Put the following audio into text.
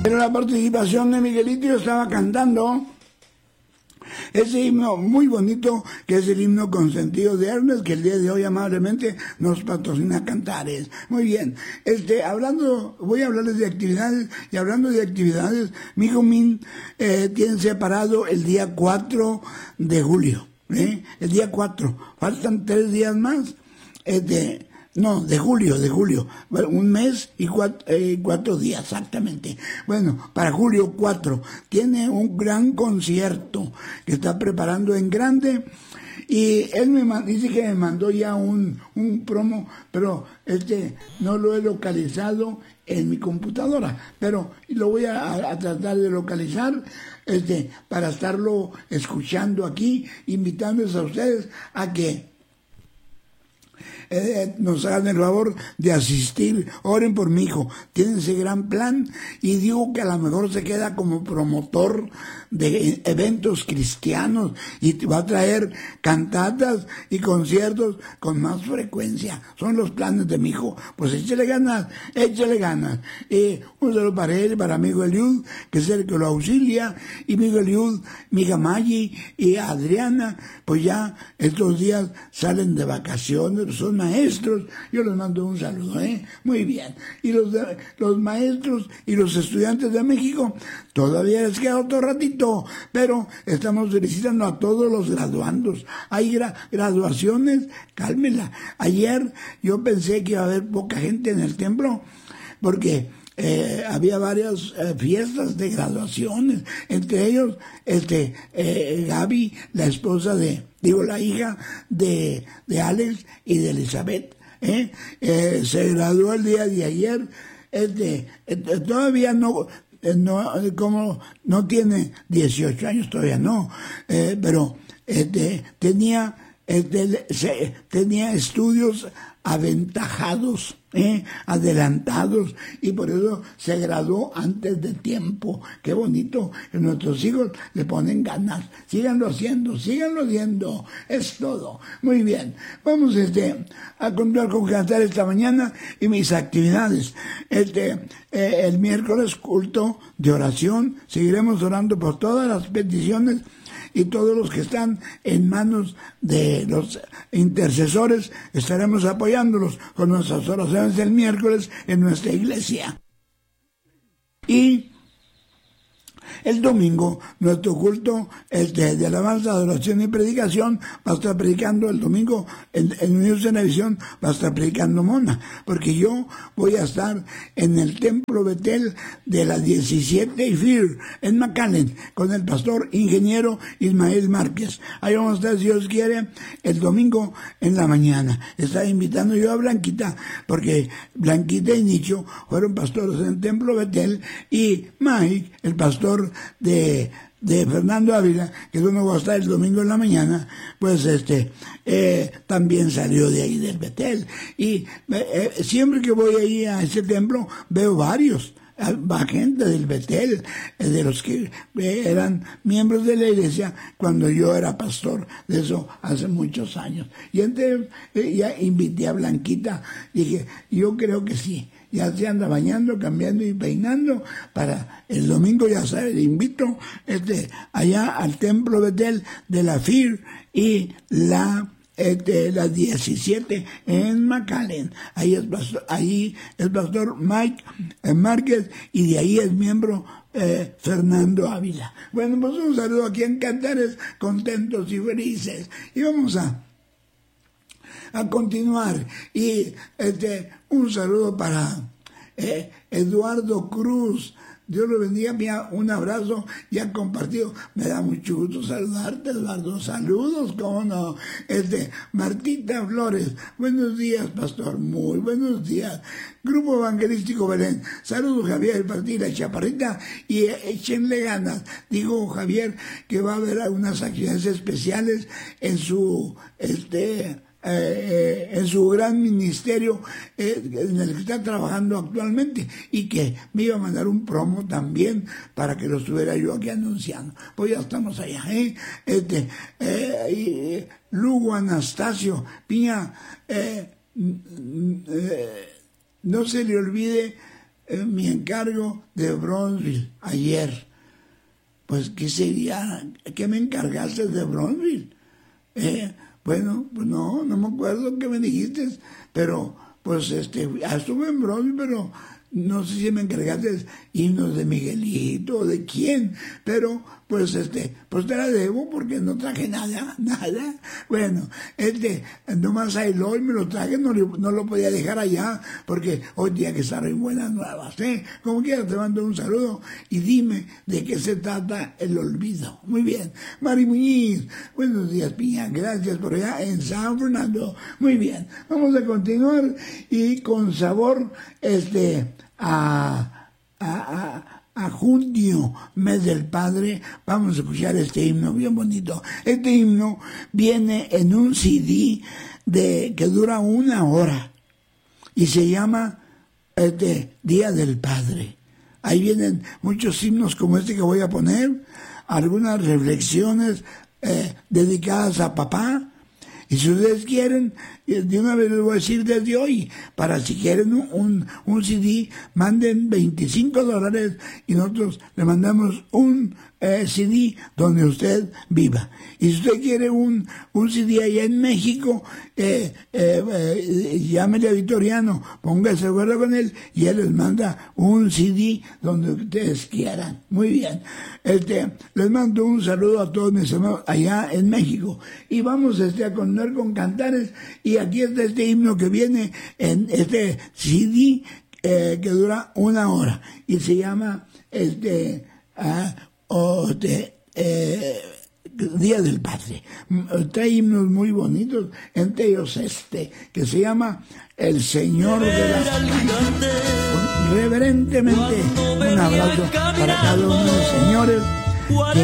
Pero la participación de Miguelito, yo estaba cantando ese himno muy bonito, que es el himno consentido de Ernest, que el día de hoy amablemente nos patrocina Cantares. Muy bien, voy a hablarles de actividades, y hablando de actividades, mi hijo Min tiene separado el día 4 de julio, el día 4, faltan 3 días más, de julio, un mes y 4 días exactamente. Bueno, para julio 4 tiene un gran concierto que está preparando en grande, y él dice que me mandó ya un promo, pero no lo he localizado en mi computadora, pero lo voy a tratar de localizar para estarlo escuchando aquí, invitándoles a ustedes a que nos hagan el favor de asistir. Oren por mi hijo, tienen ese gran plan, y digo que a lo mejor se queda como promotor de eventos cristianos y va a traer cantatas y conciertos con más frecuencia. Son los planes de mi hijo. Pues échale ganas. Un saludo para él, para mi amigo Eliud, que es el que lo auxilia, y mi amigo Eliud, mi hija Maggie y Adriana, pues ya estos días salen de vacaciones, son maestros. Yo les mando un saludo, muy bien. Y los maestros y los estudiantes de México, todavía les queda otro ratito, pero estamos felicitando a todos los graduandos. Hay graduaciones, cálmela. Ayer yo pensé que iba a haber poca gente en el templo, porque había varias fiestas de graduaciones, entre ellos Gaby, la hija de Alex y de Elizabeth, se graduó el día de ayer. Todavía no tiene 18 años, todavía no, pero tenía estudios aventajados, adelantados, y por eso se graduó antes de tiempo. Qué bonito que nuestros hijos le ponen ganas. Síganlo haciendo, es todo. Muy bien, vamos a continuar con cantar esta mañana y mis actividades. El miércoles, culto de oración, seguiremos orando por todas las peticiones y todos los que están en manos de los intercesores. Estaremos apoyándolos con nuestras oraciones del miércoles en nuestra iglesia. Y el domingo, nuestro culto de alabanza, adoración y predicación, va a estar predicando el domingo en Unión de Visión, va a estar predicando Mona, porque yo voy a estar en el Templo Betel de las 17 y Fear en McAllen con el pastor ingeniero Ismael Márquez. Ahí vamos a estar, si Dios quiere, el domingo en la mañana. Estaba invitando yo a Blanquita, porque Blanquita y Nicho fueron pastores en el Templo Betel, y Mike, el pastor de Fernando Ávila, que es donde va a estar el domingo en la mañana, pues también salió de ahí del Betel. Y siempre que voy ahí a ese templo veo varios, va gente del Betel, de los que eran miembros de la iglesia cuando yo era pastor, de eso hace muchos años. Y entonces ya invité a Blanquita, dije, yo creo que sí, ya se anda bañando, cambiando y peinando para el domingo, ya sabes, le invito allá al Templo Betel de la FIR y las 17 en McAllen. Ahí es pastor Mike Márquez, y de ahí es miembro Fernando Ávila. Bueno, pues un saludo aquí en Cantares, contentos y felices. Y vamos a continuar, y un saludo para Eduardo Cruz. Dios lo bendiga, mira, un abrazo ya compartido. Me da mucho gusto saludarte, Eduardo. Saludos, cómo no. Martita Flores, buenos días, pastor. Muy buenos días. Grupo Evangelístico Belén. Saludos, Javier, Martín, la Chaparrita, y échenle ganas. Digo, Javier, que va a haber algunas actividades especiales en su gran ministerio en el que está trabajando actualmente, y que me iba a mandar un promo también para que lo estuviera yo aquí anunciando. Pues ya estamos allá, Lugo Anastasio Piña, no se le olvide mi encargo de Bronzeville ayer. Pues, ¿qué sería? ¿Qué me encargaste de Bronzeville? Bueno, pues no me acuerdo qué me dijiste, pero pues estuve en Bronzeville, pero no sé si me encargaste himnos de Miguelito o de quién, pero pues pues te la debo porque no traje nada. Bueno, nomás a Eloy me lo traje, no lo podía dejar allá porque hoy tenía que estar en buenas nuevas, Como quiera te mando un saludo y dime de qué se trata el olvido. Muy bien, Mari Muñiz, buenos días Piña, gracias por allá en San Fernando. Muy bien, vamos a continuar y con sabor a junio, mes del Padre, vamos a escuchar este himno bien bonito. Este himno viene en un CD que dura 1 hora y se llama Día del Padre. Ahí vienen muchos himnos como este que voy a poner, algunas reflexiones dedicadas a papá. Y si ustedes quieren, de una vez les voy a decir desde hoy, para si quieren un CD, manden $25 y nosotros le mandamos un CD donde usted viva. Y si usted quiere un CD allá en México, llámele a Vitoriano, póngase de acuerdo con él y él les manda un CD donde ustedes quieran. Muy bien. Les mando un saludo a todos mis hermanos allá en México. Y vamos a continuar con cantares. Y aquí está este himno que viene en este CD que dura 1 hora. Y se llama Día del Padre. Trae himnos muy bonitos, entre ellos que se llama El Señor de las Calles. Reverentemente un abrazo para cada uno de los señores que